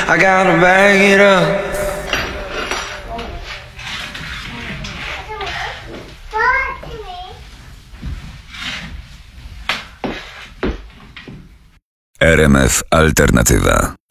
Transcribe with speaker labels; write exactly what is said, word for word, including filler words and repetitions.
Speaker 1: I gotta bag it up.
Speaker 2: R M F Alternatywa.